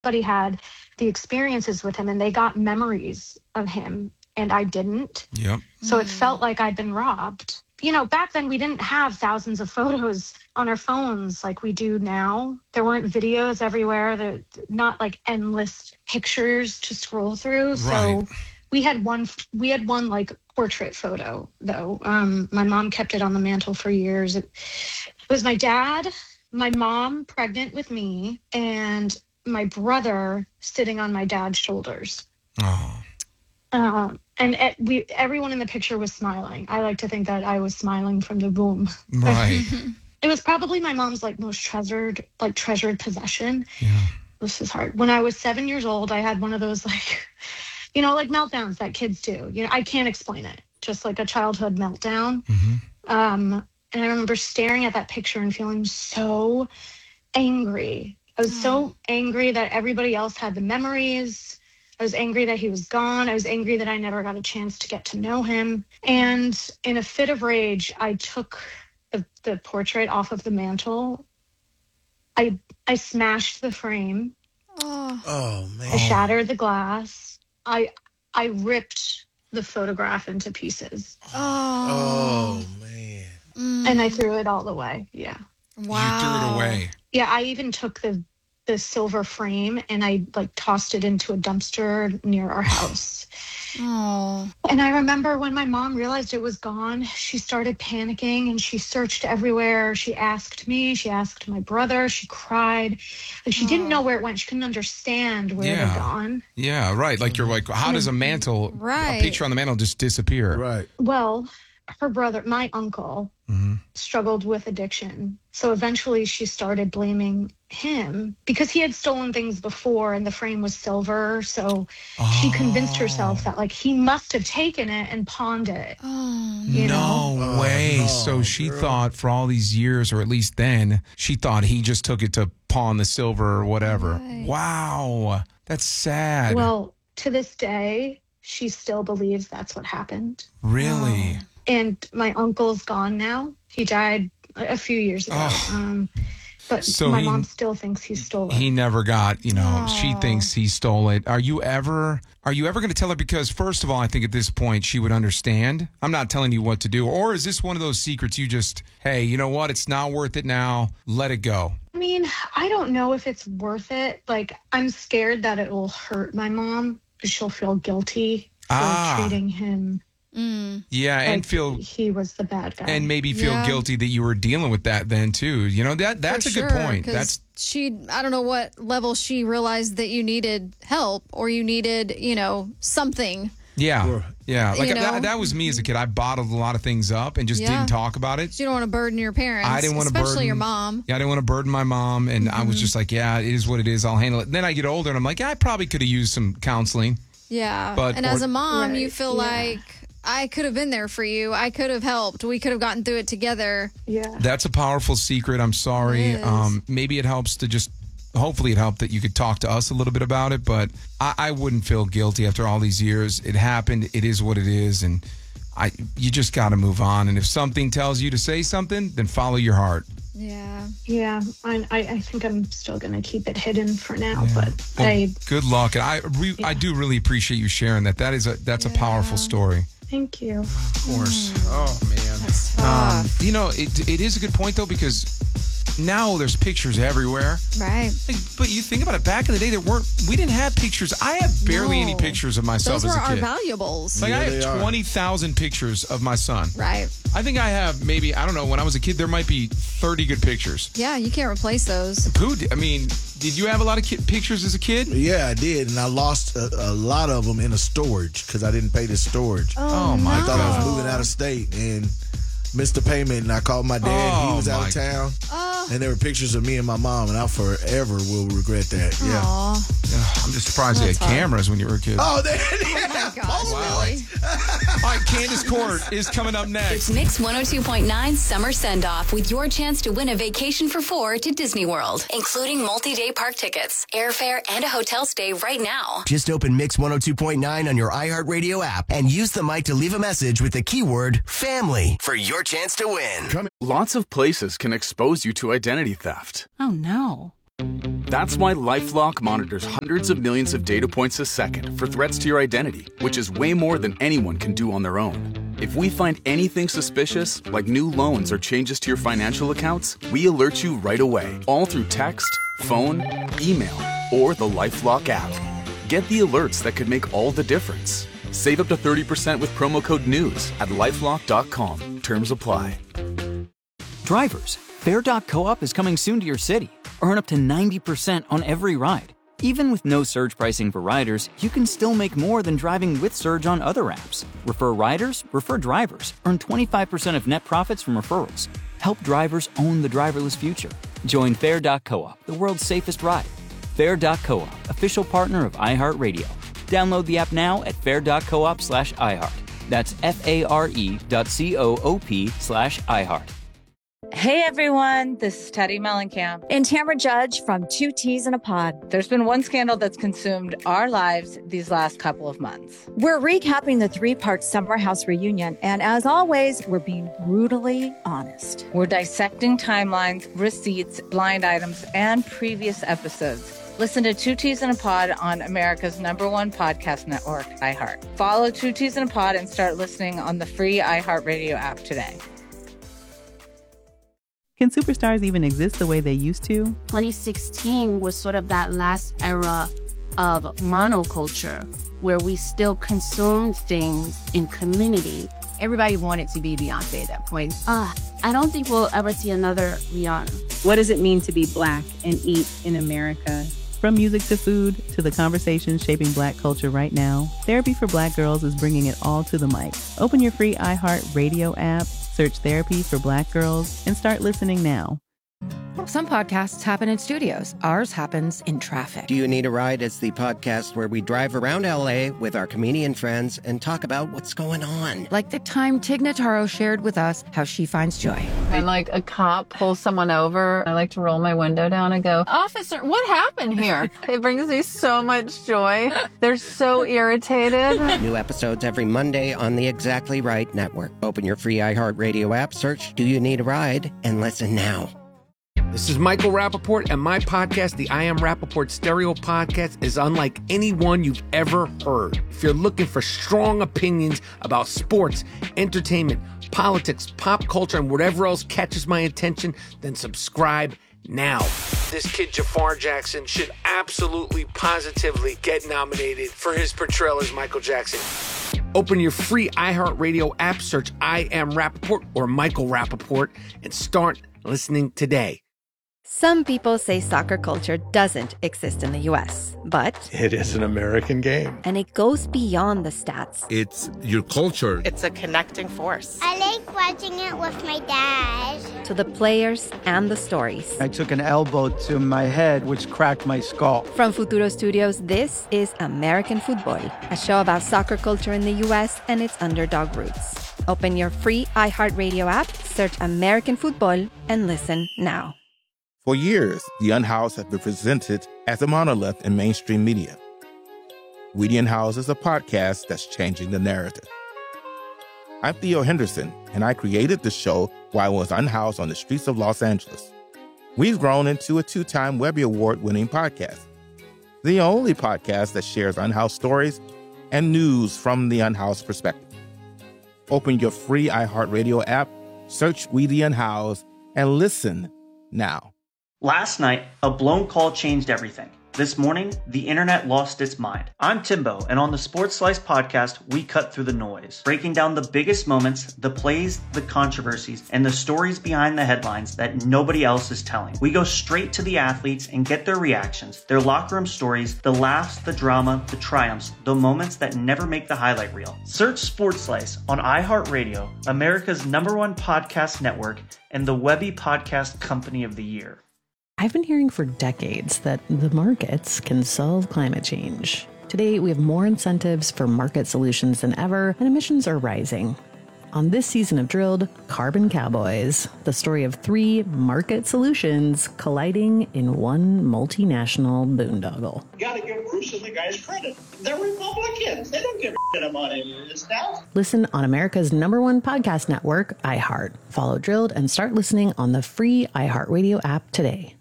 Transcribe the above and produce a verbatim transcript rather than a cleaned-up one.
Everybody had the experiences with him and they got memories of him and I didn't. Yep. So Mm. it felt like I'd been robbed. You know, back then we didn't have thousands of photos on our phones like we do now. There weren't videos everywhere. There not like endless pictures to scroll through. So Right. we had one we had one like portrait photo though. Um my mom kept it on the mantle for years. It, it was my dad, my mom pregnant with me, and my brother sitting on my dad's shoulders. Oh. Um, and it, we, everyone in the picture was smiling. I like to think that I was smiling from the womb. Right. It was probably my mom's like most treasured, like treasured possession. Yeah. This is hard. When I was seven years old, I had one of those like, you know, like meltdowns that kids do. You know, I can't explain it. Just like a childhood meltdown. Mm-hmm. Um, and I remember staring at that picture and feeling so angry. I was so angry that everybody else had the memories. I was angry that he was gone. I was angry that I never got a chance to get to know him. And in a fit of rage, I took the, the portrait off of the mantle. I I smashed the frame. Oh, Oh, man. I shattered the glass. I I ripped the photograph into pieces. Oh, man. Mm. And I threw it all away. Yeah. Wow. You threw it away. Yeah, I even took the the silver frame and I like tossed it into a dumpster near our house. Oh. And I remember when my mom realized it was gone, she started panicking and she searched everywhere. She asked me, she asked my brother, she cried. Like she didn't know where it went. She couldn't understand where it Yeah. had gone. Yeah, right. Like you're like, how does a mantle, Right. a picture on the mantle just disappear? Right. Well, her brother, my uncle, Mm-hmm. struggled with addiction. So eventually she started blaming him because he had stolen things before and the frame was silver. So she convinced herself that like he must have taken it and pawned it. Oh. You no know? way. Oh, no, so she girl. thought for all these years, or at least then, she thought he just took it to pawn the silver or whatever. Right. Wow. That's sad. Well, to this day, she still believes that's what happened. really? And my uncle's gone now. He died a few years ago. Oh. Um, but So my he- mom still thinks he stole it. He never got, you know, she Oh. thinks he stole it. Are you ever, are you ever going to tell her? Because first of all, I think at this point she would understand. I'm not telling you what to do. Or is this one of those secrets you just, hey, you know what? It's not worth it now. Let it go. I mean, I don't know if it's worth it. Like, I'm scared that it will hurt my mom because she'll feel guilty for Ah. treating him Mm. Yeah. like And feel, he was the bad guy. and maybe feel Yeah. guilty that you were dealing with that then too. You know, that that's For a good sure, point. 'cause That's, she. I don't know what level she realized that you needed help or you needed, you know, something. yeah. Sure. Yeah. Like You know? that, that was me as a kid. I bottled a lot of things up and just Yeah. didn't talk about it. You don't want to burden your parents. I didn't want to especially burden your mom. Yeah, I didn't want to burden my mom, and I was just like, "Yeah, it is what it is. I'll handle it." And then I get older, and I'm like, yeah, "I probably could have used some counseling." Yeah. But- and as or- a mom, you Right, feel yeah. like I could have been there for you. I could have helped. We could have gotten through it together. yeah. That's a powerful secret. I'm sorry. It is. Um, maybe it helps to just. Hopefully, it helped that you could talk to us a little bit about it. But I, I wouldn't feel guilty after all these years. It happened. It is what it is, and I. You just got to move on. And if something tells you to say something, then follow your heart. Yeah. Yeah. I, I I think I'm still going to keep it hidden for now, but Well, I good luck, and I re- I do really appreciate you sharing that. That is a that's a powerful story. thank you. Of course. Oh man. That's Um, tough. you know, it it is a good point though, because now there's pictures everywhere. Right. Like, but you think about it, back in the day, there weren't. We didn't have pictures. I have barely No. any pictures of myself Those as were a our kid. valuables. Like Yeah, I they have are. twenty thousand pictures of my son. Right. I think I have maybe I don't know. When I was a kid, there might be thirty good pictures. Yeah, you can't replace those. Who? I mean, did you have a lot of kid pictures as a kid? Yeah, I did, and I lost a, a lot of them in a storage because I didn't pay the storage. Oh, my I thought I was God. moving out of state and missed the payment, and I called my dad. Oh, he was out my- of town, Oh. and there were pictures of me and my mom, and I forever will regret that. Yeah. Aw. Ugh, I'm just surprised they had That's hard. cameras when you were a kid. Oh, there, Oh my gosh, really? All right, Candace Court is coming up next. It's Mix one oh two point nine Summer Send-Off with your chance to win a vacation for four to Disney World, including multi-day park tickets, airfare, and a hotel stay right now. Just open Mix one oh two point nine on your iHeartRadio app and use the mic to leave a message with the keyword family for your chance to win. Lots of places can expose you to identity theft. Oh, no. That's why LifeLock monitors hundreds of millions of data points a second for threats to your identity, which is way more than anyone can do on their own. If we find anything suspicious, like new loans or changes to your financial accounts, we alert you right away, all through text, phone, email, or the LifeLock app. Get the alerts that could make all the difference. Save up to thirty percent with promo code NEWS at lifelock dot com. Terms apply. Drivers, Fair dot coop is coming soon to your city. Earn up to ninety percent on every ride. Even with no surge pricing for riders, you can still make more than driving with Surge on other apps. Refer riders, refer drivers. Earn twenty-five percent of net profits from referrals. Help drivers own the driverless future. Join Fair dot coop, the world's safest ride. Fair dot coop, official partner of iHeartRadio. Download the app now at fair dot coop slash iHeart. That's F-A-R-E dot C-O-O-P slash iHeart. Hey everyone, this is Teddy Mellencamp and Tamara Judge from Two Teas in a Pod. There's been one scandal that's consumed our lives these last couple of months. We're recapping the three-part Summer House reunion, and as always, we're being brutally honest. We're dissecting timelines, receipts, blind items, and previous episodes. Listen to Two Teas in a Pod on America's number one podcast network, iHeart. Follow Two Teas in a Pod and start listening on the free iHeartRadio app today. Can superstars even exist the way they used to? twenty sixteen was sort of that last era of monoculture where we still consumed things in community. Everybody wanted to be Beyonce at that point. Uh, I don't think we'll ever see another Rihanna. What does it mean to be Black and eat in America? From music to food to the conversations shaping Black culture right now, Therapy for Black Girls is bringing it all to the mic. Open your free iHeartRadio app, search Therapy for Black Girls, and start listening now. Some podcasts happen in studios. Ours happens in traffic. Do You Need a Ride? It's the podcast where we drive around L A with our comedian friends and talk about what's going on. Like the time Tig Notaro shared with us how she finds joy. When like a cop pulls someone over, I like to roll my window down and go, "Officer, what happened here?" It brings me so much joy. They're so irritated. New episodes every Monday on the Exactly Right Network. Open your free iHeartRadio app, search Do You Need a Ride, and listen now. This is Michael Rappaport, and my podcast, the I Am Rappaport Stereo Podcast, is unlike any one you've ever heard. If you're looking for strong opinions about sports, entertainment, politics, pop culture, and whatever else catches my attention, then subscribe now. This kid, Jafar Jackson, should absolutely, positively get nominated for his portrayal as Michael Jackson. Open your free iHeartRadio app, search I Am Rappaport or Michael Rappaport, and start listening today. Some people say soccer culture doesn't exist in the U S, but it is an American game. And it goes beyond the stats. It's your culture. It's a connecting force. I like watching it with my dad. To the players and the stories. I took an elbow to my head, which cracked my skull. From Futuro Studios, this is American Football, a show about soccer culture in the U S and its underdog roots. Open your free iHeartRadio app, search American Football, and listen now. For years, The Unhoused has been presented as a monolith in mainstream media. We The Unhoused is a podcast that's changing the narrative. I'm Theo Henderson, and I created the show while I was unhoused on the streets of Los Angeles. We've grown into a two-time Webby Award-winning podcast, the only podcast that shares unhoused stories and news from the unhoused perspective. Open your free iHeartRadio app, search We The Unhoused, and listen now. Last night, a blown call changed everything. This morning, the internet lost its mind. I'm Timbo, and on the Sports Slice podcast, we cut through the noise, breaking down the biggest moments, the plays, the controversies, and the stories behind the headlines that nobody else is telling. We go straight to the athletes and get their reactions, their locker room stories, the laughs, the drama, the triumphs, the moments that never make the highlight reel. Search Sports Slice on iHeartRadio, America's number one podcast network, and the Webby Podcast Company of the Year. I've been hearing for decades that the markets can solve climate change. Today, we have more incentives for market solutions than ever, and emissions are rising. On this season of Drilled, Carbon Cowboys, the story of three market solutions colliding in one multinational boondoggle. You gotta give Bruce and the guys credit. They're Republicans. They don't give a shit about any of this stuff. Listen on America's number one podcast network, iHeart. Follow Drilled and start listening on the free iHeartRadio app today.